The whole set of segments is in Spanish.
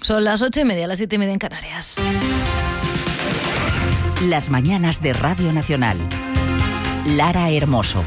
Son las 8:30, las 7:30 en Canarias. Las mañanas de Radio Nacional. Lara Hermoso.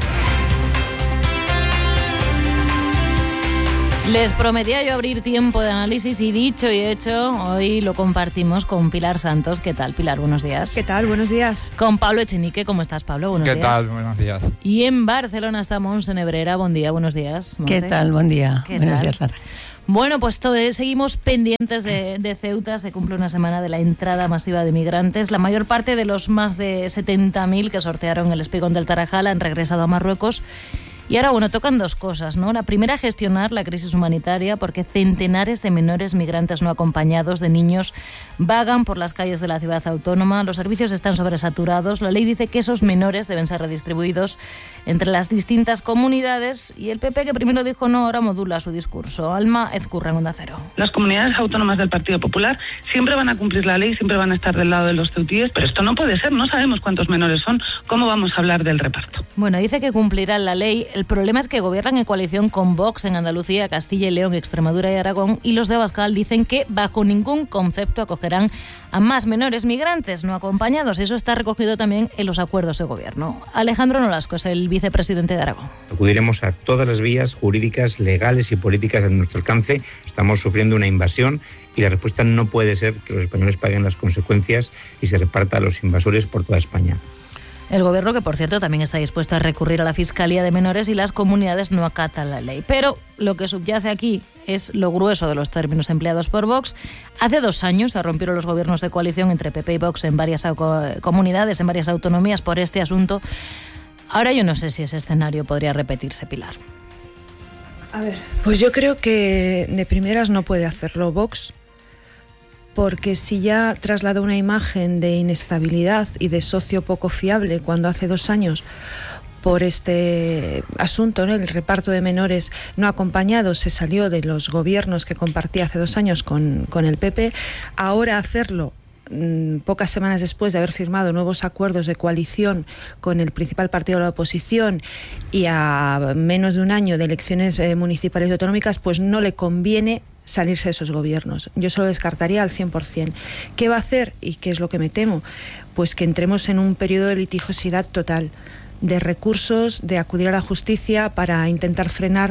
Les prometía yo abrir tiempo de análisis y dicho y hecho, hoy lo compartimos con Pilar Santos. ¿Qué tal, Pilar? Buenos días. ¿Qué tal? Buenos días. Con Pablo Echenique. ¿Cómo estás, Pablo? Buenos días. ¿Qué tal? Buenos días. Y en Barcelona está Montse Nebrera. Buen día, buenos días. Montse. ¿Qué tal? Buen día. Buenos días, Lara. Bueno, pues seguimos pendientes de Ceuta. Se cumple una semana de la entrada masiva de migrantes. La mayor parte de los más de 70.000 que sortearon el espigón del Tarajal han regresado a Marruecos. Y ahora, bueno, tocan dos cosas, ¿no? La primera, gestionar la crisis humanitaria, porque centenares de menores migrantes no acompañados, de niños, vagan por las calles de la ciudad autónoma. Los servicios están sobresaturados. La ley dice que esos menores deben ser redistribuidos entre las distintas comunidades. Y el PP, que primero dijo no, ahora modula su discurso. Alma Ezcurra, en Onda Cero. Las comunidades autónomas del Partido Popular siempre van a cumplir la ley, siempre van a estar del lado de los ceutíes, pero esto no puede ser. No sabemos cuántos menores son. ¿Cómo vamos a hablar del reparto? Bueno, dice que cumplirán la ley. El problema es que gobiernan en coalición con Vox en Andalucía, Castilla y León, Extremadura y Aragón, y los de Abascal dicen que bajo ningún concepto acogerán a más menores migrantes no acompañados. Eso está recogido también en los acuerdos de gobierno. Alejandro Nolasco es el vicepresidente de Aragón. Acudiremos a todas las vías jurídicas, legales y políticas a nuestro alcance. Estamos sufriendo una invasión y la respuesta no puede ser que los españoles paguen las consecuencias y se reparta a los invasores por toda España. El gobierno, que por cierto también está dispuesto a recurrir a la Fiscalía de Menores, y las comunidades no acatan la ley. Pero lo que subyace aquí es lo grueso de los términos empleados por Vox. Hace 2 años se rompieron los gobiernos de coalición entre PP y Vox en varias comunidades, en varias autonomías, por este asunto. Ahora yo no sé si ese escenario podría repetirse, Pilar. A ver, pues yo creo que de primeras no puede hacerlo Vox, porque si ya trasladó una imagen de inestabilidad y de socio poco fiable cuando hace 2 años por este asunto, ¿no?, el reparto de menores no acompañados, se salió de los gobiernos que compartía hace 2 años con el PP, ahora hacerlo pocas semanas después de haber firmado nuevos acuerdos de coalición con el principal partido de la oposición y a menos de un año de elecciones municipales y autonómicas, pues no le conviene salirse de esos gobiernos. Yo se lo descartaría al 100%. ¿Qué va a hacer? ¿Y qué es lo que me temo? Pues que entremos en un periodo de litigiosidad total, de recursos, de acudir a la justicia para intentar frenar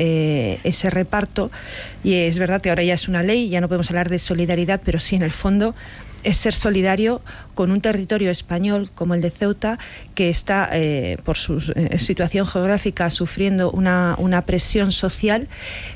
ese reparto. Y es verdad que ahora ya es una ley, ya no podemos hablar de solidaridad, pero sí, en el fondo, es ser solidario con un territorio español como el de Ceuta, que está, por su situación geográfica, sufriendo una presión social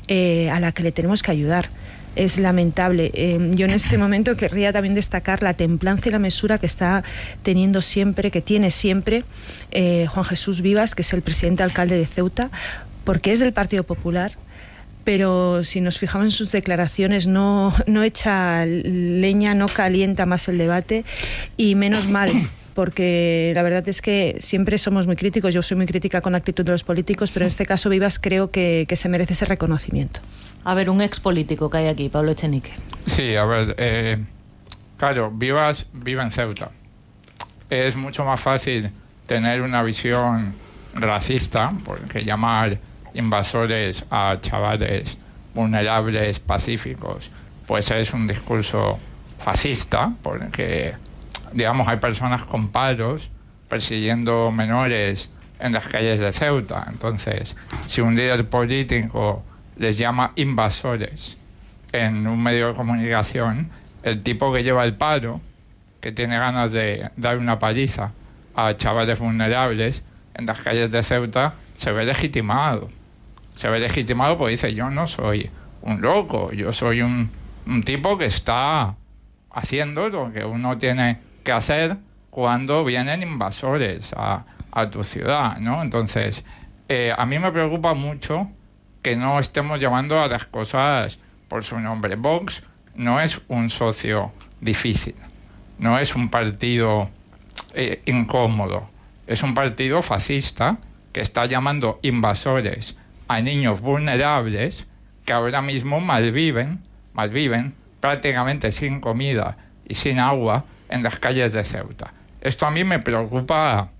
a la que le tenemos que ayudar. Es lamentable. Yo en este momento querría también destacar la templanza y la mesura que está teniendo siempre, que tiene siempre Juan Jesús Vivas, que es el presidente alcalde de Ceuta, porque es del Partido Popular, pero si nos fijamos en sus declaraciones no echa leña, no calienta más el debate, y menos mal, porque la verdad es que siempre somos muy críticos. Yo soy muy crítica con la actitud de los políticos, pero en este caso Vivas creo que se merece ese reconocimiento. A ver, un expolítico que hay aquí, Pablo Echenique. Sí, a ver, claro, Vivas vive en Ceuta. Es mucho más fácil tener una visión racista, porque llamar invasores a chavales vulnerables, pacíficos, pues es un discurso fascista, porque, digamos, hay personas con palos persiguiendo menores en las calles de Ceuta. Entonces, si un líder político les llama invasores en un medio de comunicación, el tipo que lleva el palo, que tiene ganas de dar una paliza a chavales vulnerables en las calles de Ceuta, se ve legitimado. Se ve legitimado porque dice, yo no soy un loco, yo soy un tipo que está haciendo lo que uno tiene que hacer cuando vienen invasores a tu ciudad, ¿no? Entonces, a mí me preocupa mucho que no estemos llamando a las cosas por su nombre. Vox no es un socio difícil, no es un partido incómodo, es un partido fascista que está llamando invasores a niños vulnerables que ahora mismo malviven prácticamente sin comida y sin agua en las calles de Ceuta. Esto a mí me preocupa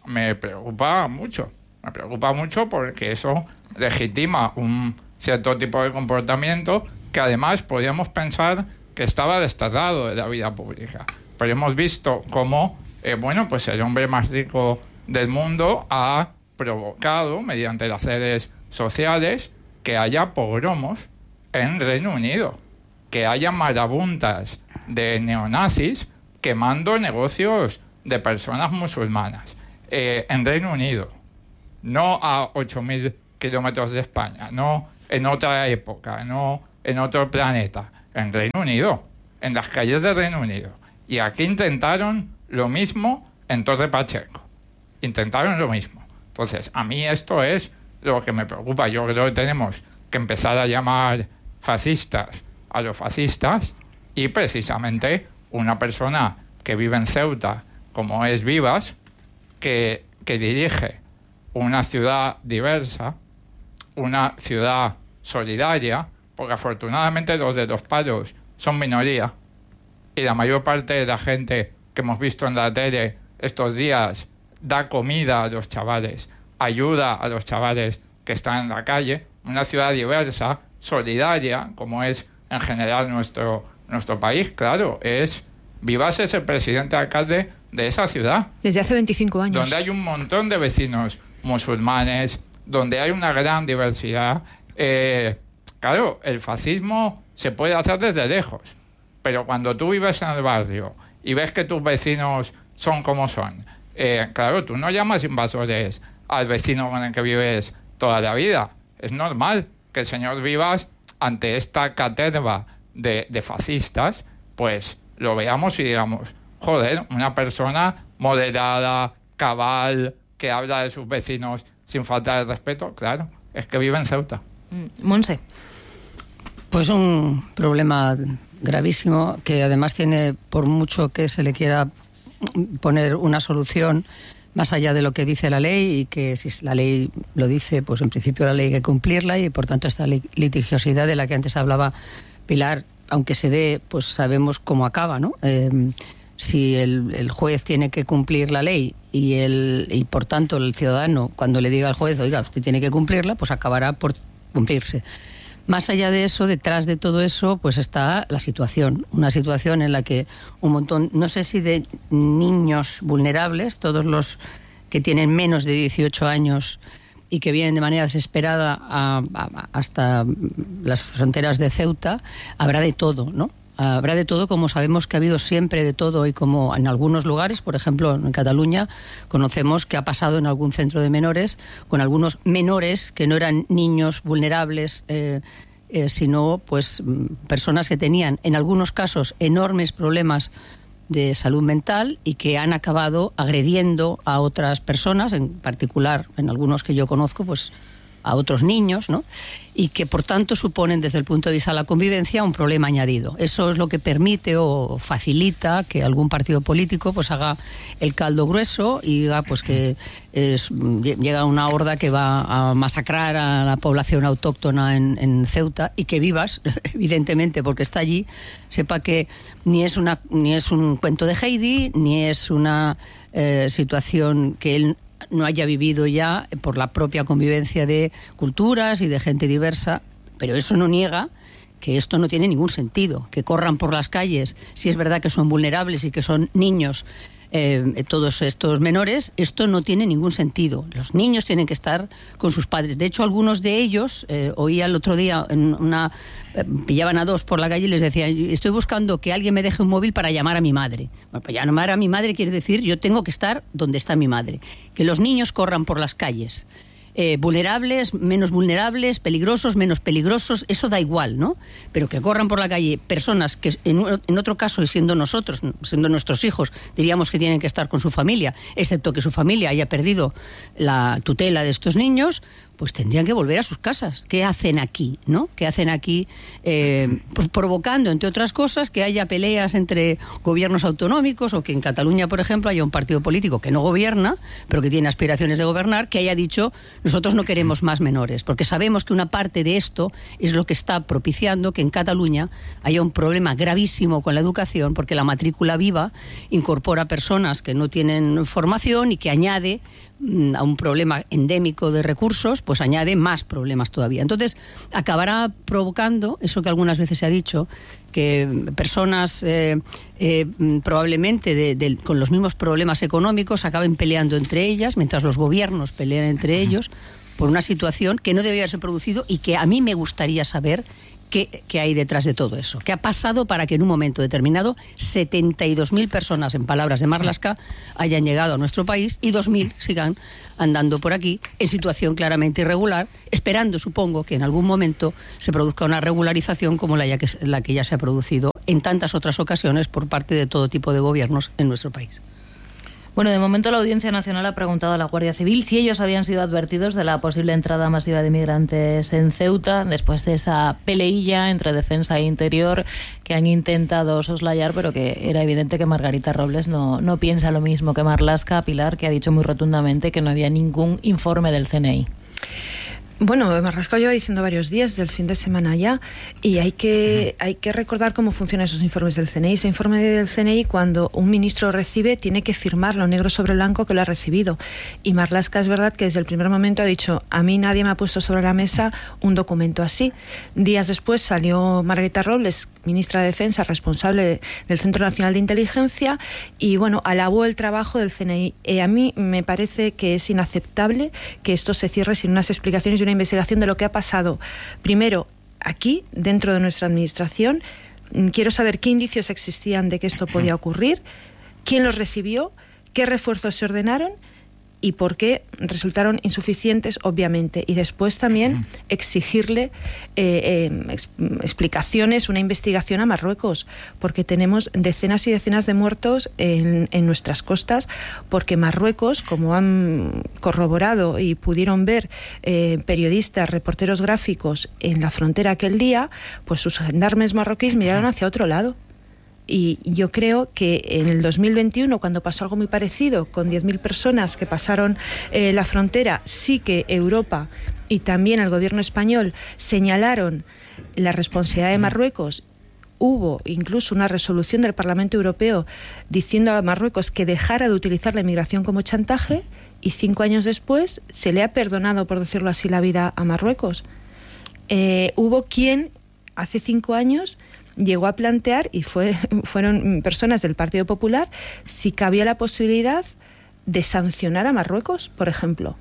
mucho. Me preocupa mucho porque eso legitima un cierto tipo de comportamiento que además podríamos pensar que estaba desterrado de la vida pública. Pero hemos visto cómo, pues el hombre más rico del mundo ha provocado, mediante las redes sociales, que haya pogromos en Reino Unido, que haya marabuntas de neonazis quemando negocios de personas musulmanas en Reino Unido, no a 8.000 kilómetros de España, no en otra época, no en otro planeta, en Reino Unido, en las calles de Reino Unido. Y aquí intentaron lo mismo en Torre Pacheco. Intentaron lo mismo. Entonces, a mí esto es lo que me preocupa. Yo creo que tenemos que empezar a llamar fascistas a los fascistas, y precisamente una persona que vive en Ceuta, como es Vivas, que dirige una ciudad diversa, una ciudad solidaria, porque afortunadamente los de Los Palos son minoría, y la mayor parte de la gente que hemos visto en la tele estos días da comida a los chavales, ayuda a los chavales que están en la calle. Una ciudad diversa, solidaria, como es en general nuestro país, claro, Vivas es el presidente alcalde de esa ciudad. Desde hace 25 años. Donde hay un montón de vecinos musulmanes, donde hay una gran diversidad. Claro, el fascismo se puede hacer desde lejos, pero cuando tú vives en el barrio y ves que tus vecinos son como son, claro, tú no llamas invasores al vecino con el que vives toda la vida. Es normal que el señor Vivas, ante esta caterva de fascistas, pues lo veamos y digamos, joder, una persona moderada, cabal, que habla de sus vecinos sin faltar el respeto, claro, es que vive en Ceuta. Monse. Pues un problema gravísimo que además tiene, por mucho que se le quiera poner una solución más allá de lo que dice la ley, y que si la ley lo dice, pues en principio la ley hay que cumplirla, y por tanto esta litigiosidad de la que antes hablaba Pilar, aunque se dé, pues sabemos cómo acaba, ¿no? Si el juez tiene que cumplir la ley y por tanto el ciudadano, cuando le diga al juez, oiga, usted tiene que cumplirla, pues acabará por cumplirse. Más allá de eso, detrás de todo eso, pues está la situación. Una situación en la que un montón, no sé si de niños vulnerables, todos los que tienen menos de 18 años y que vienen de manera desesperada hasta las fronteras de Ceuta, habrá de todo, ¿no? Habrá de todo, como sabemos que ha habido siempre de todo, y como en algunos lugares, por ejemplo en Cataluña, conocemos que ha pasado en algún centro de menores con algunos menores que no eran niños vulnerables, sino pues personas que tenían en algunos casos enormes problemas de salud mental y que han acabado agrediendo a otras personas, en particular en algunos que yo conozco, pues a otros niños, ¿no? Y que por tanto suponen desde el punto de vista de la convivencia un problema añadido. Eso es lo que permite o facilita que algún partido político pues haga el caldo grueso y diga pues que llega una horda que va a masacrar a la población autóctona en Ceuta, y que Vivas, evidentemente porque está allí, sepa que ni es un cuento de Heidi, ni es una situación que él no haya vivido ya por la propia convivencia de culturas y de gente diversa, pero eso no niega que esto no tiene ningún sentido, que corran por las calles, si es verdad que son vulnerables y que son niños, todos estos menores, esto no tiene ningún sentido. Los niños tienen que estar con sus padres. De hecho, algunos de ellos, oía el otro día, pillaban a dos por la calle y les decían, estoy buscando que alguien me deje un móvil para llamar a mi madre. Bueno, pues llamar a mi madre quiere decir, yo tengo que estar donde está mi madre. Que los niños corran por las calles. Vulnerables, menos vulnerables, peligrosos, menos peligrosos, eso da igual, ¿no? Pero que corran por la calle personas que en otro caso, y siendo nosotros, siendo nuestros hijos, diríamos que tienen que estar con su familia, excepto que su familia haya perdido la tutela de estos niños, pues tendrían que volver a sus casas. ¿Qué hacen aquí, no? ¿Qué hacen aquí? Pues provocando, entre otras cosas, que haya peleas entre gobiernos autonómicos, o que en Cataluña, por ejemplo, haya un partido político que no gobierna, pero que tiene aspiraciones de gobernar, que haya dicho, nosotros no queremos más menores, porque sabemos que una parte de esto es lo que está propiciando que en Cataluña haya un problema gravísimo con la educación, porque la matrícula viva incorpora personas que no tienen formación y que añade a un problema endémico de recursos, pues añade más problemas todavía. Entonces, acabará provocando eso que algunas veces se ha dicho, que personas probablemente con los mismos problemas económicos acaben peleando entre ellas, mientras los gobiernos pelean entre ellos, por una situación que no debería haberse producido y que a mí me gustaría saber qué hay detrás de todo eso. ¿Qué ha pasado para que en un momento determinado 72.000 personas, en palabras de Marlaska, hayan llegado a nuestro país y 2.000 sigan andando por aquí en situación claramente irregular, esperando, supongo, que en algún momento se produzca una regularización como la que ya se ha producido en tantas otras ocasiones por parte de todo tipo de gobiernos en nuestro país? Bueno, de momento la Audiencia Nacional ha preguntado a la Guardia Civil si ellos habían sido advertidos de la posible entrada masiva de migrantes en Ceuta después de esa peleilla entre defensa e interior que han intentado soslayar, pero que era evidente que Margarita Robles no piensa lo mismo que Marlaska, Pilar, que ha dicho muy rotundamente que no había ningún informe del CNI. Bueno, Marlaska lleva diciendo varios días, del fin de semana ya, y hay que recordar cómo funcionan esos informes del CNI. Ese informe del CNI, cuando un ministro lo recibe, tiene que firmarlo negro sobre blanco que lo ha recibido. Y Marlaska es verdad que desde el primer momento ha dicho, a mí nadie me ha puesto sobre la mesa un documento así. Días después salió Margarita Robles, ministra de Defensa, responsable del Centro Nacional de Inteligencia, y bueno, alabó el trabajo del CNI. A mí me parece que es inaceptable que esto se cierre sin unas explicaciones y una investigación de lo que ha pasado. Primero, aquí, dentro de nuestra administración, quiero saber qué indicios existían de que esto podía ocurrir, quién los recibió, qué refuerzos se ordenaron y por qué resultaron insuficientes, obviamente. Y después también exigirle explicaciones, una investigación a Marruecos, porque tenemos decenas y decenas de muertos en nuestras costas, porque Marruecos, como han corroborado y pudieron ver periodistas, reporteros gráficos en la frontera aquel día, pues sus gendarmes marroquíes miraron hacia otro lado. Y yo creo que en el 2021, cuando pasó algo muy parecido, con 10.000 personas que pasaron la frontera, sí que Europa y también el gobierno español señalaron la responsabilidad de Marruecos. Hubo incluso una resolución del Parlamento Europeo diciendo a Marruecos que dejara de utilizar la inmigración como chantaje, y 5 años después se le ha perdonado, por decirlo así, la vida a Marruecos. Hubo quien hace 5 años llegó a plantear, y fueron personas del Partido Popular, si cabía la posibilidad de sancionar a Marruecos, por ejemplo.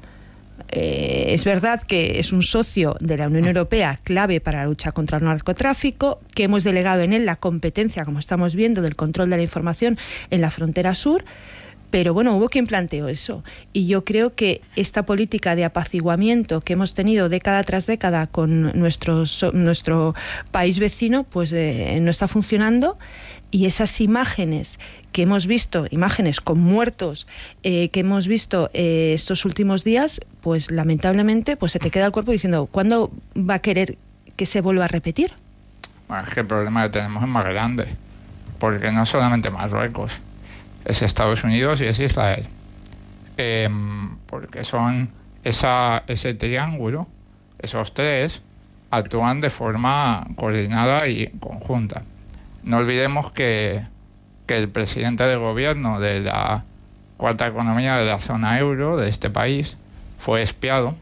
Es verdad que es un socio de la Unión Europea clave para la lucha contra el narcotráfico, que hemos delegado en él la competencia, como estamos viendo, del control de la información en la frontera sur. Pero bueno, hubo quien planteó eso. Y yo creo que esta política de apaciguamiento que hemos tenido década tras década con nuestro país vecino, pues no está funcionando. Y esas imágenes que hemos visto, imágenes con muertos, que hemos visto estos últimos días, pues lamentablemente pues se te queda el cuerpo diciendo, ¿cuándo va a querer que se vuelva a repetir? Bueno, es que el problema que tenemos es más grande. Porque no solamente Marruecos, es Estados Unidos y es Israel, porque son ese triángulo, esos tres actúan de forma coordinada y conjunta. No olvidemos que el presidente del gobierno de la cuarta economía de la zona euro de este país fue espiado,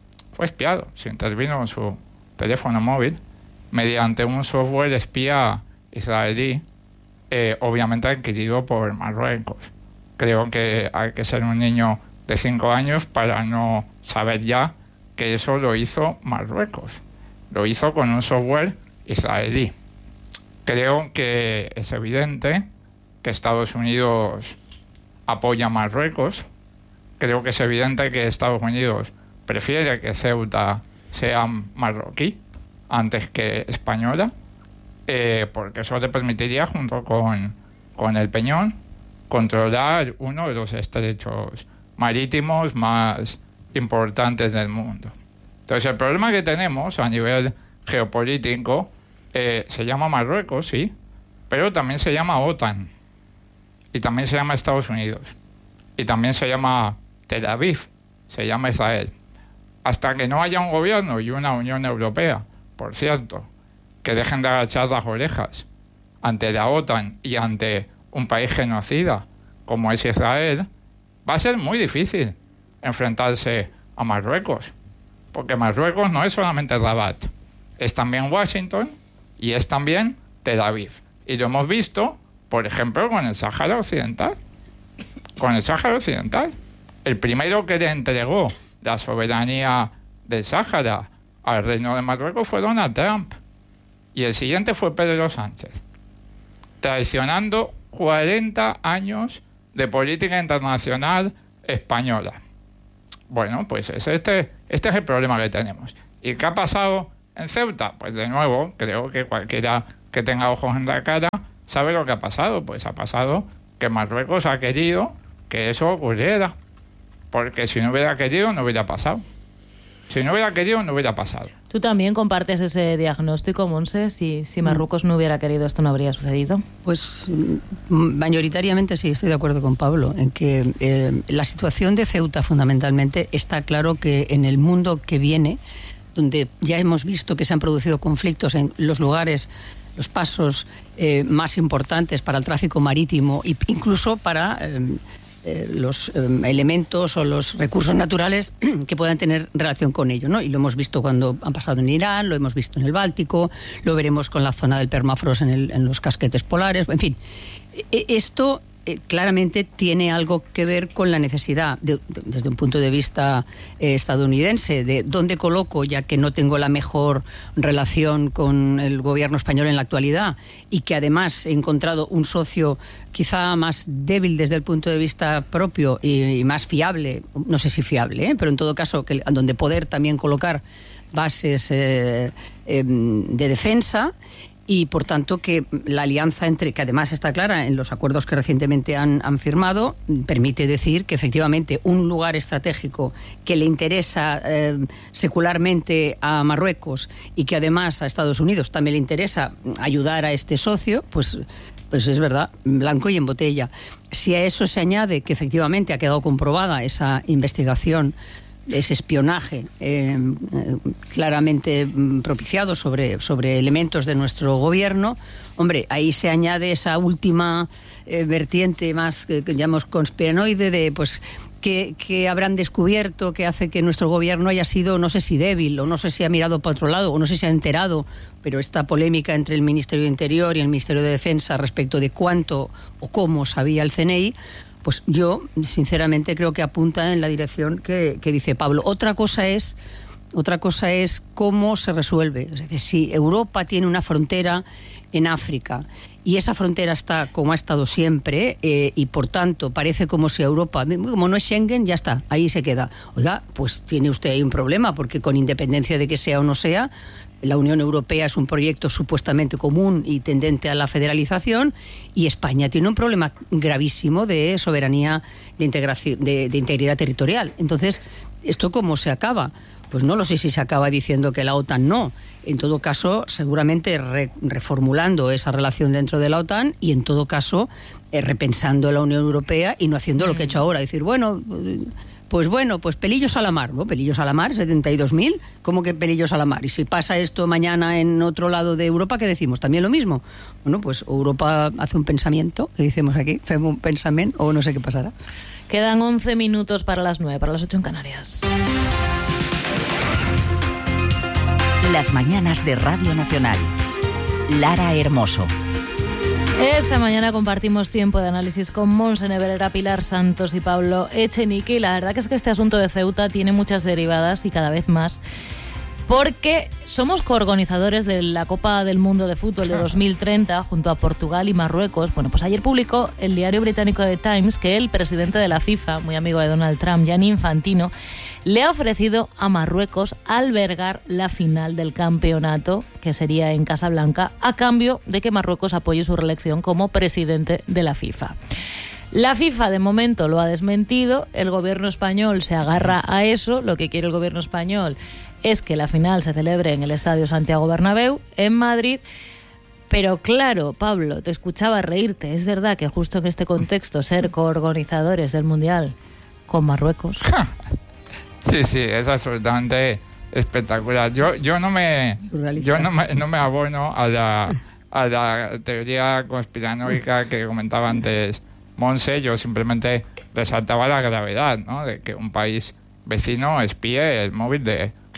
se intervino en su teléfono móvil mediante un software espía israelí, obviamente adquirido por Marruecos. Creo que hay que ser un niño de 5 años para no saber ya que eso lo hizo Marruecos. Lo hizo con un software israelí. Creo que es evidente que Estados Unidos apoya a Marruecos. Creo que es evidente que Estados Unidos prefiere que Ceuta sea marroquí antes que española. Porque eso le permitiría, junto con el Peñón, controlar uno de los estrechos marítimos más importantes del mundo. Entonces, el problema que tenemos a nivel geopolítico se llama Marruecos, sí, pero también se llama OTAN, y también se llama Estados Unidos, y también se llama Tel Aviv, se llama Israel. Hasta que no haya un gobierno y una Unión Europea, por cierto, que dejen de agachar las orejas ante la OTAN y ante un país genocida como es Israel, va a ser muy difícil enfrentarse a Marruecos. porque Marruecos no es solamente Rabat, es también Washington y es también Tel Aviv. Y lo hemos visto, por ejemplo, con el Sáhara Occidental. Con el Sáhara Occidental. El primero que le entregó la soberanía del Sáhara al Reino de Marruecos fue Donald Trump. Y el siguiente fue Pedro Sánchez. Traicionando 40 años de política internacional española. Bueno, pues este es el problema que tenemos. ¿Y qué ha pasado en Ceuta? Pues de nuevo, creo que cualquiera que tenga ojos en la cara sabe lo que ha pasado. Pues ha pasado que Marruecos ha querido que eso ocurriera. Porque si no hubiera querido, no hubiera pasado. Si no hubiera querido, no hubiera pasado. ¿Tú también compartes ese diagnóstico, Montse? Si Marruecos no hubiera querido, esto no habría sucedido. Pues mayoritariamente sí, estoy de acuerdo con Pablo, en que la situación de Ceuta fundamentalmente está claro que en el mundo que viene, donde ya hemos visto que se han producido conflictos en los lugares, los pasos más importantes para el tráfico marítimo e incluso para los elementos o los recursos naturales que puedan tener relación con ello, ¿no? Y lo hemos visto cuando han pasado en Irán, lo hemos visto en el Báltico, lo veremos con la zona del permafrost en los casquetes polares, en fin. Esto claramente tiene algo que ver con la necesidad, desde un punto de vista estadounidense, de dónde coloco, ya que no tengo la mejor relación con el gobierno español en la actualidad y que además he encontrado un socio quizá más débil desde el punto de vista propio y más fiable, no sé si fiable, pero en todo caso donde poder también colocar bases de defensa. Y, por tanto, que la alianza que además está clara en los acuerdos que recientemente han firmado, permite decir que efectivamente un lugar estratégico que le interesa secularmente a Marruecos y que además a Estados Unidos también le interesa ayudar a este socio, pues es verdad, blanco y en botella. Si a eso se añade que efectivamente ha quedado comprobada esa investigación, ese espionaje claramente propiciado sobre elementos de nuestro gobierno, hombre, ahí se añade esa última vertiente más que llamamos conspiranoide de pues que habrán descubierto que hace que nuestro gobierno haya sido, no sé si débil, o no sé si ha mirado para otro lado, o no sé si ha enterado, pero esta polémica entre el Ministerio de Interior y el Ministerio de Defensa respecto de cuánto o cómo sabía el CNI, pues yo, sinceramente, creo que apunta en la dirección que dice Pablo. Otra cosa es cómo se resuelve. Es decir, si Europa tiene una frontera en África y esa frontera está como ha estado siempre y, por tanto, parece como si Europa, como no es Schengen, ya está, ahí se queda. Oiga, pues tiene usted ahí un problema, porque con independencia de que sea o no sea, la Unión Europea es un proyecto supuestamente común y tendente a la federalización, y España tiene un problema gravísimo de soberanía, de integración, de integridad territorial. Entonces, ¿esto cómo se acaba? Pues no lo sé si se acaba diciendo que la OTAN no. En todo caso, seguramente reformulando esa relación dentro de la OTAN y, en todo caso, repensando la Unión Europea y no haciendo lo que ha hecho ahora. Decir, bueno, pues pelillos a la mar, ¿no? Pelillos a la mar, 72.000, ¿cómo que pelillos a la mar? Y si pasa esto mañana en otro lado de Europa, ¿qué decimos? ¿También lo mismo? Bueno, pues Europa hace un pensamiento, que decimos aquí, hace un pensamiento, o no sé qué pasará. Quedan 11 minutos para las 9, para las 8 en Canarias. Las mañanas de Radio Nacional. Lara Hermoso. Esta mañana compartimos tiempo de análisis con Montse Nebrera, Pilar Santos y Pablo Echenique. Y la verdad que es que este asunto de Ceuta tiene muchas derivadas y cada vez más, porque somos coorganizadores de la Copa del Mundo de Fútbol de 2030 junto a Portugal y Marruecos. Bueno, pues ayer publicó el diario británico The Times que el presidente de la FIFA, muy amigo de Donald Trump, Gianni Infantino, le ha ofrecido a Marruecos albergar la final del campeonato, que sería en Casablanca, a cambio de que Marruecos apoye su reelección como presidente de la FIFA. La FIFA de momento lo ha desmentido, el gobierno español se agarra a eso. Lo que quiere el gobierno español es que la final se celebre en el Estadio Santiago Bernabéu, en Madrid. Pero claro, Pablo, te escuchaba reírte. Es verdad que justo en este contexto, ser coorganizadores del Mundial con Marruecos... Sí, es absolutamente espectacular. Yo no me abono a la teoría conspiranoica que comentaba antes Montse. Yo simplemente resaltaba la gravedad, ¿no?, de que un país vecino espíe el móvil de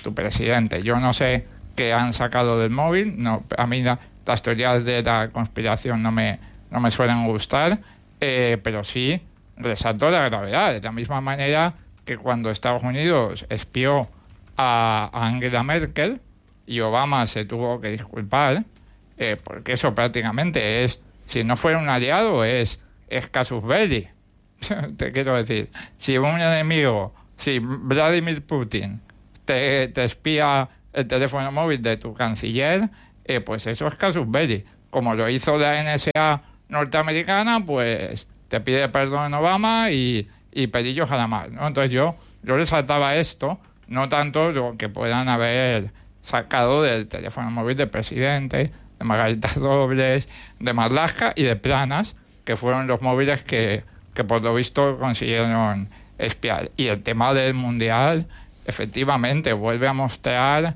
tu presidente. Yo no sé qué han sacado del móvil, no, a mí las teorías de la conspiración no me suelen gustar, pero sí resaltó la gravedad, de la misma manera que cuando Estados Unidos espió a Angela Merkel y Obama se tuvo que disculpar, porque eso prácticamente es, si no fuera un aliado, es casus belli. Te quiero decir, si un enemigo, si Vladimir Putin te espía el teléfono móvil de tu canciller, pues eso es casus belli. Como lo hizo la NSA norteamericana, pues te pide perdón Obama y pedillos a la mar, ¿no? Entonces yo resaltaba esto, no tanto lo que puedan haber sacado del teléfono móvil del presidente, de Margarita Robles, de Marlaska y de Planas, que fueron los móviles que por lo visto consiguieron espiar. Y el tema del Mundial, efectivamente, vuelve a mostrar,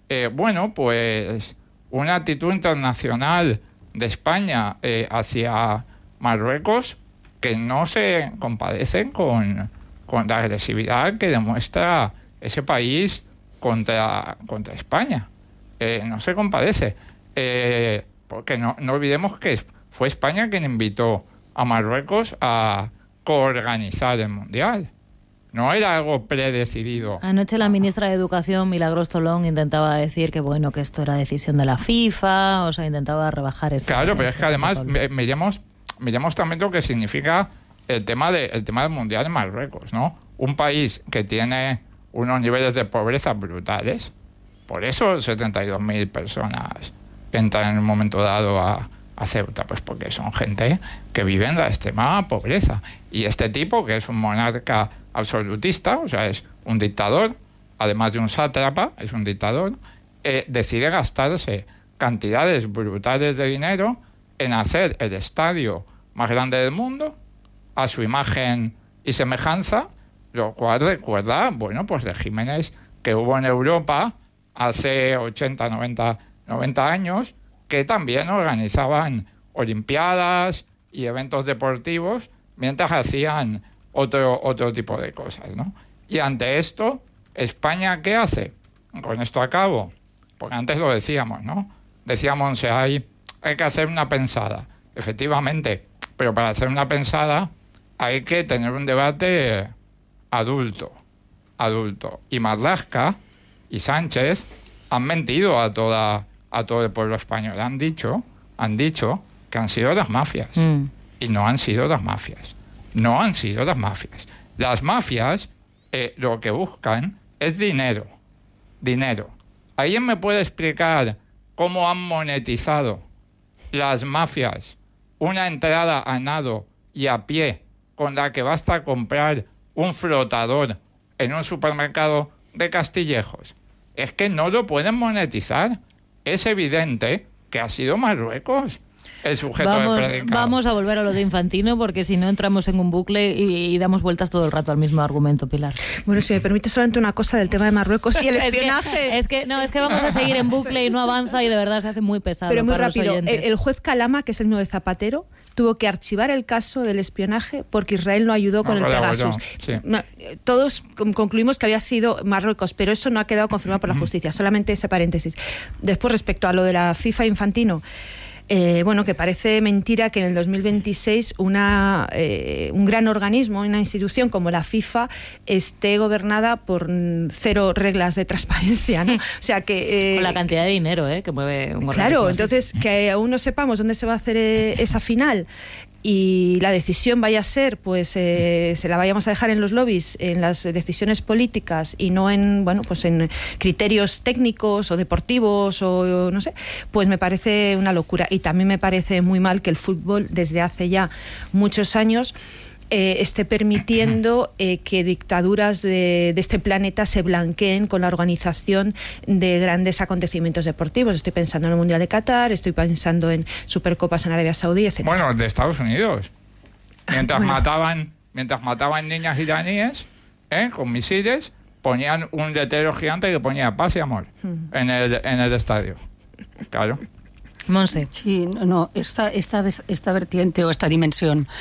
pues una actitud internacional de España hacia Marruecos que no se compadecen con la agresividad que demuestra ese país contra España. No se compadece. Porque no olvidemos que fue España quien invitó a Marruecos a coorganizar el Mundial. No era algo predecidido. Anoche la ministra de Educación, Milagros Tolón, intentaba decir que que esto era decisión de la FIFA, o sea, intentaba rebajar esto. Claro, pero es que además miremos también lo que significa el tema del Mundial en Marruecos, ¿no? Un país que tiene unos niveles de pobreza brutales, por eso 72.000 personas entran en un momento dado a Ceuta, pues porque son gente que vive en la extrema pobreza. Y este tipo, que es un monarca absolutista, o sea, es un dictador, además de un sátrapa, es un dictador, decide gastarse cantidades brutales de dinero en hacer el estadio más grande del mundo, a su imagen y semejanza, lo cual recuerda, pues regímenes que hubo en Europa hace 80, 90 años, que también organizaban olimpiadas y eventos deportivos mientras hacían otro tipo de cosas, ¿no? Y ante esto, ¿España qué hace? Con esto acabo, porque antes lo decíamos, ¿no? Decíamos, hay que hacer una pensada, efectivamente, pero para hacer una pensada hay que tener un debate adulto. Y Marlaska y Sánchez han mentido a todo el pueblo español. Han dicho que han sido las mafias. Y no han sido las mafias. Las mafias lo que buscan es dinero. ¿Alguien me puede explicar cómo han monetizado las mafias una entrada a nado y a pie con la que basta comprar un flotador en un supermercado de Castillejos? Es que no lo pueden monetizar. Es evidente que ha sido Marruecos el sujeto de predicado. Vamos a volver a lo de Infantino, porque si no entramos en un bucle y damos vueltas todo el rato al mismo argumento, Pilar. Bueno, si me permite solamente una cosa del tema de Marruecos y el espionaje. Es que vamos a seguir en bucle y no avanza y de verdad se hace muy pesado. Pero muy para rápido. Los oyentes. El juez Calama, que es el mismo de Zapatero, tuvo que archivar el caso del espionaje porque Israel no ayudó con el Pegasus. Sí. Todos concluimos que había sido Marruecos, pero eso no ha quedado confirmado por la justicia. Solamente ese paréntesis. Después, respecto a lo de la FIFA Infantino, que parece mentira que en el 2026 un gran organismo, una institución como la FIFA esté gobernada por 0 reglas de transparencia, ¿no? O sea que con la cantidad de dinero que mueve un organismo. Claro, así. entonces que aún no sepamos dónde se va a hacer esa final y la decisión vaya a ser, pues se la vayamos a dejar en los lobbies, en las decisiones políticas y no en en criterios técnicos o deportivos o no sé, pues me parece una locura. Y también me parece muy mal que el fútbol desde hace ya muchos años esté permitiendo que dictaduras de este planeta se blanqueen con la organización de grandes acontecimios deportivos. Estoy pensando en el Mundial de Qatar, estoy pensando en Supercopas en Arabia Saudí, etc. Bueno, de Estados Unidos. Mientras mataban niñas iraníes con misiles, ponían un letrero gigante que ponía paz y amor en el estadio. Claro. Monse. Sí, esta vertiente o esta dimensión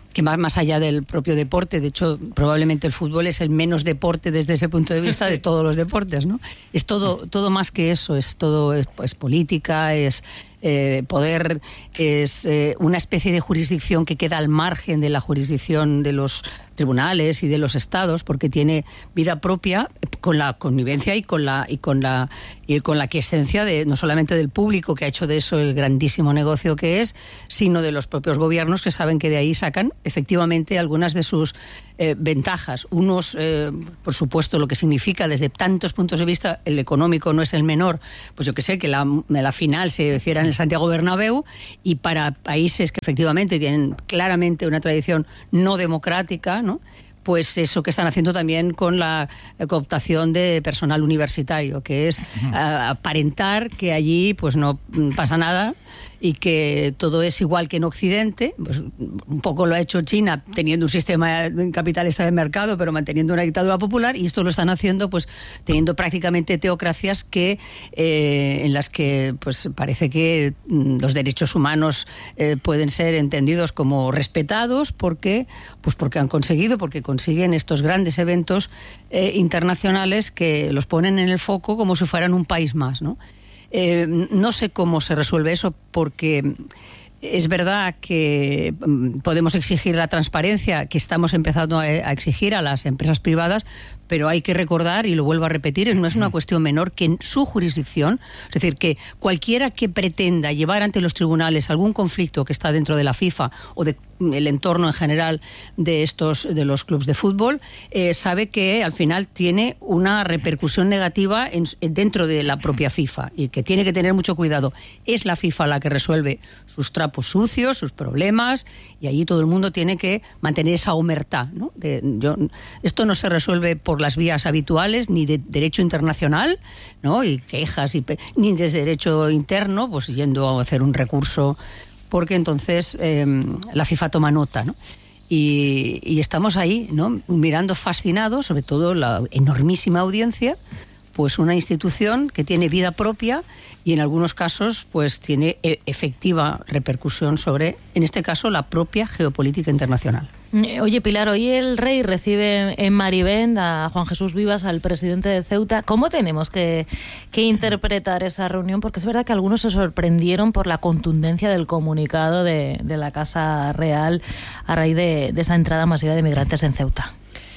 que más allá del propio deporte, de hecho probablemente el fútbol es el menos deporte desde ese punto de vista de todos los deportes, ¿no? Es todo más que eso, es todo es política, es poder, es una especie de jurisdicción que queda al margen de la jurisdicción de los tribunales y de los estados, porque tiene vida propia con la connivencia y con la aquiescencia de no solamente del público, que ha hecho de eso el grandísimo negocio que es, sino de los propios gobiernos, que saben que de ahí sacan efectivamente algunas de sus ventajas. Unos, por supuesto, lo que significa desde tantos puntos de vista, el económico no es el menor, pues yo que sé, que la final se hiciera en el Santiago Bernabéu, y para países que efectivamente tienen claramente una tradición no democrática, ¿no?, pues eso que están haciendo también con la cooptación de personal universitario, que es aparentar que allí pues no pasa nada y que todo es igual que en Occidente. Pues un poco lo ha hecho China, teniendo un sistema capitalista de mercado, pero manteniendo una dictadura popular, y esto lo están haciendo pues teniendo prácticamente teocracias que en las que pues parece que los derechos humanos pueden ser entendidos como respetados porque consiguen estos grandes eventos internacionales que los ponen en el foco como si fueran un país más, ¿no? No sé cómo se resuelve eso, porque es verdad que podemos exigir la transparencia que estamos empezando a exigir a las empresas privadas, pero hay que recordar, y lo vuelvo a repetir, no es una cuestión menor, que en su jurisdicción, es decir, que cualquiera que pretenda llevar ante los tribunales algún conflicto que está dentro de la FIFA o de el entorno en general de los clubes de fútbol, sabe que al final tiene una repercusión negativa dentro de la propia FIFA, y que tiene que tener mucho cuidado. Es la FIFA la que resuelve sus trapos sucios, sus problemas, y allí todo el mundo tiene que mantener esa omertá, ¿no? Esto no se resuelve por las vías habituales, ni de derecho internacional, ¿no?, y quejas, ni de derecho interno, pues yendo a hacer un recurso, porque entonces la FIFA toma nota, ¿no? Y estamos ahí, ¿no?, mirando fascinados, sobre todo la enormísima audiencia, pues una institución que tiene vida propia y en algunos casos pues tiene efectiva repercusión sobre, en este caso, la propia geopolítica internacional. Oye, Pilar, hoy el rey recibe en Marivent a Juan Jesús Vivas, al presidente de Ceuta. ¿Cómo tenemos que interpretar esa reunión? Porque es verdad que algunos se sorprendieron por la contundencia del comunicado de la Casa Real a raíz de esa entrada masiva de migrantes en Ceuta.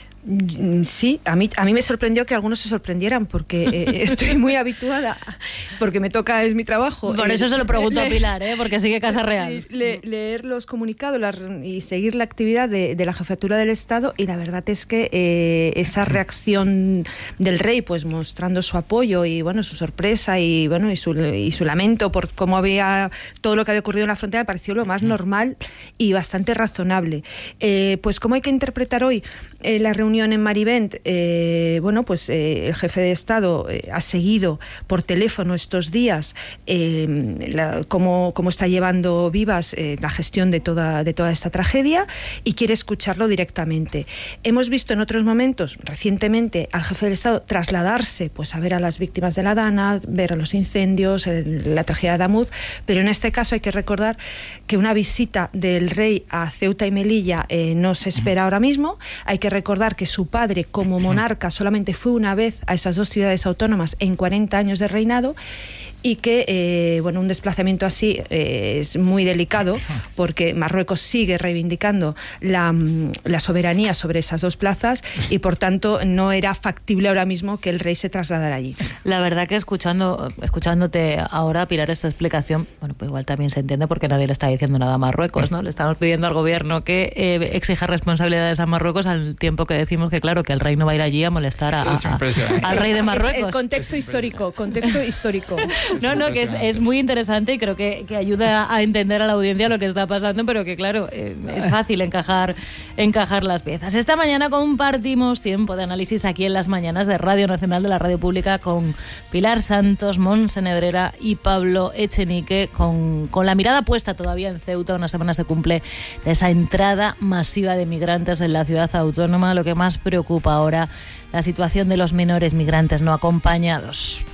Sí, a mí me sorprendió que algunos se sorprendieron, porque estoy muy habituada, porque es mi trabajo. Por eso se lo pregunto a Pilar, porque sigue Casa Real. Sí, leer los comunicados y seguir la actividad de la Jefatura del Estado, y la verdad es que esa reacción del rey, pues mostrando su apoyo y bueno, su sorpresa y bueno, y su lamento por cómo había todo lo que había ocurrido en la frontera, me pareció lo más normal y bastante razonable. Pues cómo hay que interpretar hoy la reunión en Marivent. Pues el jefe de Estado ha seguido por teléfono estos días cómo está llevando Vivas la gestión de toda esta tragedia, y quiere escucharlo directamente. Hemos visto en otros momentos, recientemente, al jefe del Estado trasladarse pues a ver a las víctimas de la Dana, ver a los incendios, la tragedia de Adamuz, pero en este caso hay que recordar que una visita del rey a Ceuta y Melilla no se espera ahora mismo. Hay que recordar que su padre, como monarca, solamente fue una vez a esas dos ciudades autónomas en 40 años de reinado, y que un desplazamiento así es muy delicado, porque Marruecos sigue reivindicando la soberanía sobre esas dos plazas, y por tanto no era factible ahora mismo que el rey se trasladara allí. La verdad que escuchándote ahora, Pilar, esta explicación, bueno, pues igual también se entiende, porque nadie le está diciendo nada a Marruecos, ¿no? Le estamos pidiendo al gobierno que exija responsabilidades a Marruecos, al tiempo que decimos que claro, que el rey no va a ir allí a molestar al rey de Marruecos. Es el contexto histórico. No, que es muy interesante, y creo que ayuda a entender a la audiencia lo que está pasando, pero que claro, es fácil encajar las piezas. Esta mañana compartimos tiempo de análisis aquí en las mañanas de Radio Nacional, de la Radio Pública, con Pilar Santos, Montse Nebrera y Pablo Echenique, con la mirada puesta todavía en Ceuta. Una semana se cumple de esa entrada masiva de migrantes en la ciudad autónoma. Lo que más preocupa ahora, la situación de los menores migrantes no acompañados.